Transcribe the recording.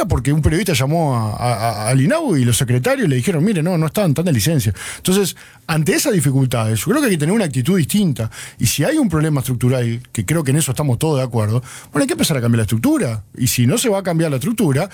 era porque un periodista llamó al INAU y los secretarios le dijeron, mire, no estaban tan de licencia. Entonces, ante esas dificultades, yo creo que hay que tener una actitud distinta. Y si hay un problema estructural, que creo que en eso estamos todos de acuerdo, bueno, hay que empezar a cambiar la estructura. Y si no se va a cambiar la estructura,